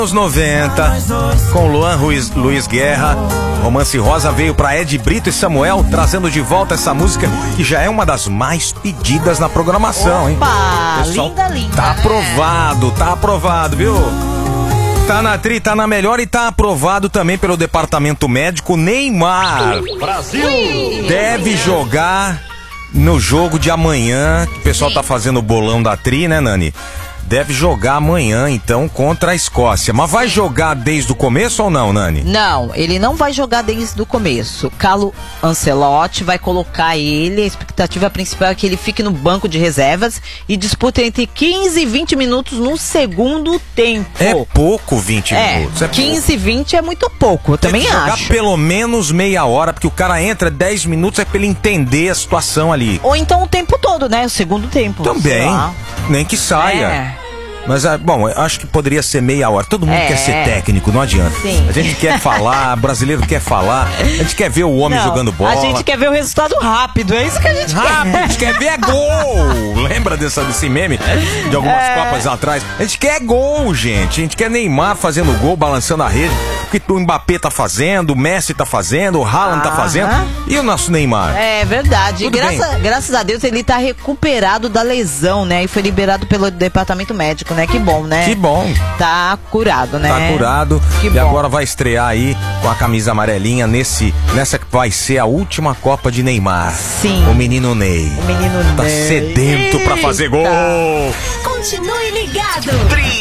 Anos 90, com Luan Luiz Guerra, Romance Rosa veio pra Ed Brito e Samuel, trazendo de volta essa música que já é uma das mais pedidas na programação, hein? Opa, linda, linda. Tá aprovado, viu? Tá na tri, tá na melhor e tá aprovado também pelo departamento médico. Neymar Brasil deve jogar no jogo de amanhã, que o pessoal tá fazendo o bolão da tri, né, Nani? Deve jogar amanhã, então, contra a Escócia. Mas vai jogar desde o começo ou não, Nani? Não, ele não vai jogar desde o começo. Carlo Ancelotti vai colocar ele. A expectativa principal é que ele fique no banco de reservas e disputa entre 15 e 20 minutos no segundo tempo. É pouco 20 minutos. 15 e 20 é muito pouco, eu também acho. Jogar acho. pelo menos meia hora, porque o cara entra 10 minutos é pra ele entender a situação ali. Ou então o tempo todo, né? O segundo tempo. Também, nem que saia. Mas, bom, eu acho que poderia ser meia hora. Todo mundo quer ser técnico, não adianta. Sim. A gente quer falar, brasileiro quer falar, a gente quer ver o homem jogando bola. A gente quer ver o resultado rápido, é isso que a gente quer. A gente quer ver gol. Lembra desse meme de algumas Copas atrás? A gente quer gol, gente. A gente quer Neymar fazendo gol, balançando a rede. O que o Mbappé tá fazendo, o Messi tá fazendo, o Haaland tá fazendo. E o nosso Neymar? É verdade. Graças a Deus ele tá recuperado da lesão, né? E foi liberado pelo departamento médico, né? Que bom, né? Que bom. Tá curado, né? Tá curado. Que e bom. Agora vai estrear aí com a camisa amarelinha nessa que vai ser a última Copa de Neymar. Sim. O menino Ney. O menino Tá Ney. sedento pra fazer gol. Continue ligado.